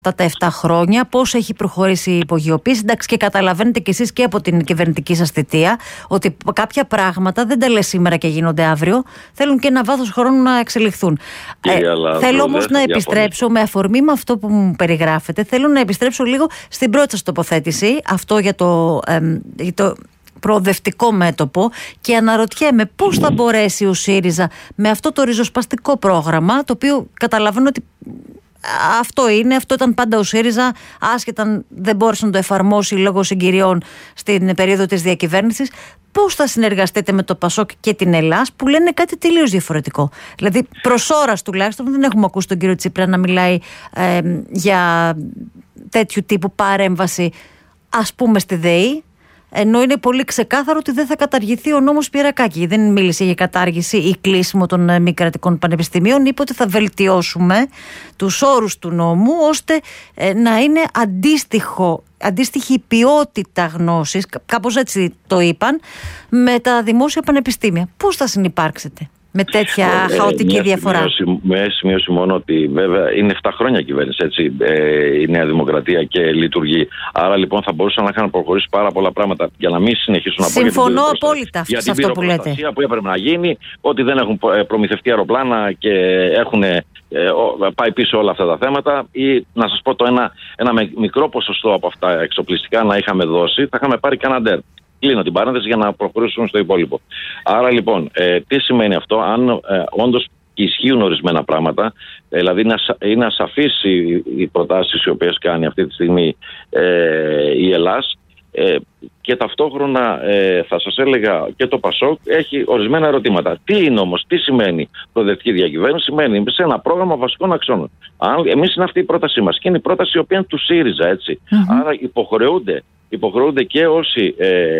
τα 7 χρόνια, πώς έχει προχωρήσει η υπογειοποίηση. Εντάξει, και καταλαβαίνετε κι εσείς και από την κυβερνητική σας θητεία ότι κάποια πράγματα δεν τα λες σήμερα και γίνονται αύριο. Θέλουν και ένα βάθος χρόνου να εξελιχθούν. Θέλω όμως να επιστρέψω με αφορμή με αυτό που μου περιγράφετε. Θέλω να επιστρέψω λίγο στην πρώτη σας τοποθέτηση, αυτό για το προοδευτικό μέτωπο, και αναρωτιέμαι πώς θα μπορέσει ο ΣΥΡΙΖΑ με αυτό το ριζοσπαστικό πρόγραμμα, το οποίο καταλαβαίνω ότι αυτό ήταν πάντα ο ΣΥΡΙΖΑ, άσχετα αν δεν μπόρεσε να το εφαρμόσει λόγω συγκυριών στην περίοδο της διακυβέρνησης, πώς θα συνεργαστείτε με το ΠΑΣΟΚ και την ΕΛΑΣ που λένε κάτι τελείως διαφορετικό? Δηλαδή, προς ώρας τουλάχιστον δεν έχουμε ακούσει τον κύριο Τσίπρα να μιλάει για τέτοιου τύπου παρέμβαση, ας πούμε, στη ΔΕΗ. Ενώ είναι πολύ ξεκάθαρο ότι δεν θα καταργηθεί ο νόμος Πυρακάκη. Δεν μίλησε για κατάργηση ή κλείσιμο των μη κρατικών πανεπιστημίων. Είπε ότι θα βελτιώσουμε τους όρους του νόμου ώστε να είναι αντίστοιχη ποιότητα γνώσης, κάπως έτσι το είπαν, με τα δημόσια πανεπιστήμια. Πώς θα συνυπάρξετε με τέτοια χαοτική διαφορά? Με σημείωση μόνο ότι βέβαια είναι 7 χρόνια κυβέρνηση, έτσι, η Νέα Δημοκρατία και λειτουργεί. Άρα λοιπόν θα μπορούσαν να είχαν προχωρήσει πάρα πολλά πράγματα για να μην συνεχίσουν να πω. Συμφωνώ απόλυτα σε αυτό που λέτε. Για που έπρεπε να γίνει, ότι δεν έχουν προμηθευτεί αεροπλάνα και έχουν πάει πίσω όλα αυτά τα θέματα. Ή να σας πω ένα μικρό ποσοστό από αυτά εξοπλιστικά να είχαμε δώσει, θα είχαμε πάρει Καναντέρ. Κλείνω την παρένθεση για να προχωρήσουμε στο υπόλοιπο. Άρα λοιπόν, τι σημαίνει αυτό? Αν όντως ισχύουν ορισμένα πράγματα, δηλαδή είναι ασαφείς οι προτάσεις οι οποίες κάνει αυτή τη στιγμή η ΕΛΑΣ, και ταυτόχρονα θα σας έλεγα και το ΠΑΣΟΚ έχει ορισμένα ερωτήματα. Τι είναι όμως, τι σημαίνει προοδευτική διακυβέρνηση? Σημαίνει σε ένα πρόγραμμα βασικών αξώνων. Εμείς είναι αυτή η πρότασή μας και είναι η πρόταση η οποία είναι του ΣΥΡΙΖΑ, έτσι. Άρα υποχρεούνται και όσοι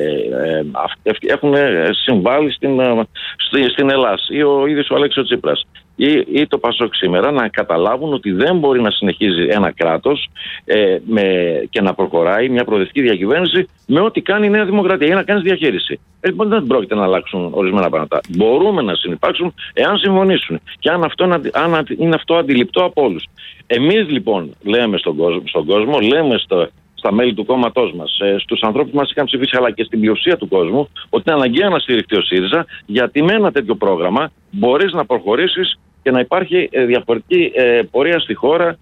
έχουν συμβάλει στην ΕΛΑΣ ή ο ίδιος ο Αλέξης Τσίπρας ή το ΠΑΣΟΚ σήμερα να καταλάβουν ότι δεν μπορεί να συνεχίζει ένα κράτος και να προχωράει μια προοδευτική διακυβέρνηση με ό,τι κάνει η Νέα Δημοκρατία ή να κάνει διαχείριση. Λοιπόν, δεν πρόκειται να αλλάξουν ορισμένα πράγματα. Μπορούμε να συνυπάρξουν εάν συμφωνήσουν και αν είναι αυτό αντιληπτό από όλους. Εμείς λοιπόν λέμε στον κόσμο, λέμε στα μέλη του κόμματός μας, στους ανθρώπους που μας είχαν ψηφίσει, αλλά και στην πλειοψηφία του κόσμου, ότι είναι αναγκαία να στηριχτεί ο ΣΥΡΙΖΑ, γιατί με ένα τέτοιο πρόγραμμα μπορείς να προχωρήσεις και να υπάρχει διαφορετική πορεία στη χώρα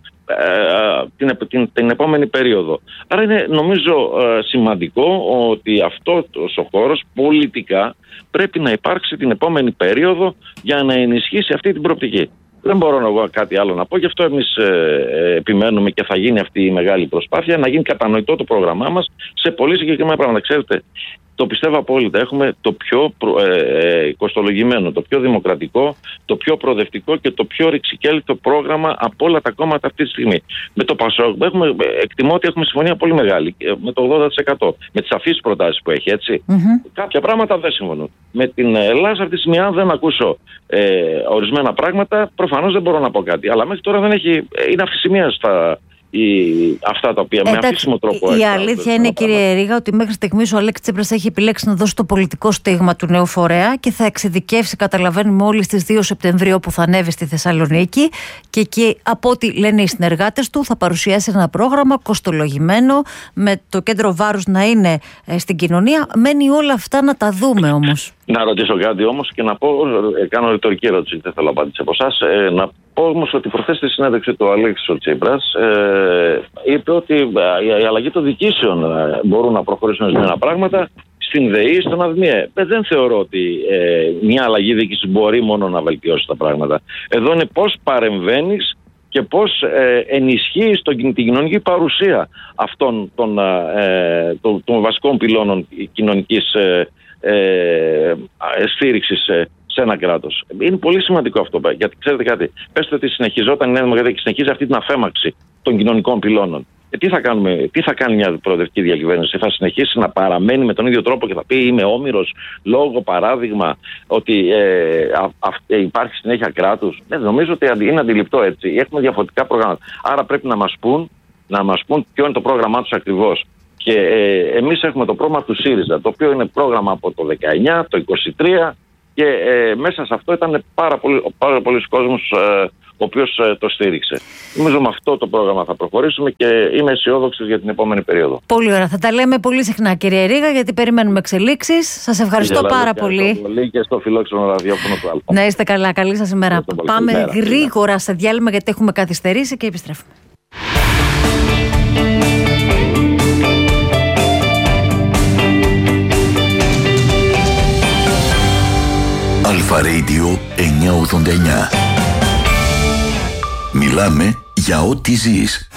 την επόμενη περίοδο. Άρα είναι νομίζω σημαντικό ότι αυτός ο χώρος πολιτικά πρέπει να υπάρξει την επόμενη περίοδο για να ενισχύσει αυτή την προοπτική. Δεν μπορώ εγώ κάτι άλλο να πω, γι' αυτό εμείς επιμένουμε και θα γίνει αυτή η μεγάλη προσπάθεια να γίνει κατανοητό το πρόγραμμά μας σε πολύ συγκεκριμένα πράγματα. Ξέρετε, το πιστεύω απόλυτα. Έχουμε το πιο κοστολογημένο, το πιο δημοκρατικό, το πιο προοδευτικό και το πιο ρηξικέλευτο πρόγραμμα από όλα τα κόμματα αυτή τη στιγμή. Με το ΠΑΣΟΚ εκτιμώ ότι έχουμε συμφωνία πολύ μεγάλη, με το 80%. Με τις αφήσεις προτάσεις που έχει, έτσι. Κάποια πράγματα δεν συμφωνούν. Με την Ελλάδα αυτή τη στιγμή, αν δεν ακούσω ορισμένα πράγματα, προφανώς δεν μπορώ να πω κάτι. Αλλά μέχρι τώρα δεν έχει. Είναι αυξησιμία αυτά τα οποία με αφήσιμο τρόπο. Η αλήθεια είναι, κύριε Ρήγα, ότι μέχρι στιγμής ο Αλέξης Τσίπρας έχει επιλέξει να δώσει το πολιτικό στίγμα του νέου φορέα και θα εξειδικεύσει, καταλαβαίνουμε, όλοι στις 2 Σεπτεμβρίου που θα ανέβει στη Θεσσαλονίκη. Και εκεί, από ό,τι λένε οι συνεργάτες του, θα παρουσιάσει ένα πρόγραμμα κοστολογημένο, με το κέντρο βάρους να είναι στην κοινωνία. Μένει όλα αυτά να τα δούμε όμως. Να ρωτήσω κάτι όμως και να πω, κάνω ρητορική ερώτηση, δεν θέλω απάντηση από εσάς. Να πω όμως ότι προχθές στη συνέντευξη του Αλέξης Τσίπρας είπε ότι η αλλαγή των διοικήσεων μπορούν να προχωρήσουν ορισμένα πράγματα στην ΔΕΗ, στον ΑΔΜΙΕ. Δεν θεωρώ ότι μια αλλαγή διοίκηση μπορεί μόνο να βελτιώσει τα πράγματα. Εδώ είναι πώς παρεμβαίνεις και πώς ενισχύεις την κοινωνική παρουσία αυτών των βασικών πυλώνων κοινωνικής στήριξης σε ένα κράτος. Είναι πολύ σημαντικό αυτό. Γιατί ξέρετε κάτι, πέστε ότι συνεχιζόταν η Νέα Δημοκρατία και συνεχίζει αυτή την αφέμαξη των κοινωνικών πυλώνων. Τι θα κάνει μια προοδευτική διακυβέρνηση? Θα συνεχίσει να παραμένει με τον ίδιο τρόπο και θα πει είμαι όμηρος λόγω παράδειγμα ότι υπάρχει συνέχεια κράτους? Νομίζω ότι είναι αντιληπτό έτσι. Έχουμε διαφορετικά προγράμματα. Άρα πρέπει να μας πούν ποιο είναι το πρόγραμμά τους ακριβώς. Και εμείς έχουμε το πρόγραμμα του ΣΥΡΙΖΑ, το οποίο είναι πρόγραμμα από το 19, το 23 και μέσα σε αυτό ήταν πάρα πολλοί κόσμος ο οποίος το στήριξε. Νομίζω με αυτό το πρόγραμμα θα προχωρήσουμε και είμαι αισιόδοξος για την επόμενη περίοδο. Πολύ ωραία. Θα τα λέμε πολύ συχνά, κύριε Ρήγα, γιατί περιμένουμε εξελίξεις. Σας ευχαριστώ πάρα πολύ. Και στο φιλόξενο ραδιόφωνο του ΑΛΦΑ. Να είστε καλά. Καλή σας ημέρα. Πάμε γρήγορα σε διάλειμμα, γιατί έχουμε καθυστερήσει και επιστρέφουμε. Αλφα Radio 989. Μιλάμε για ό,τι ζεις.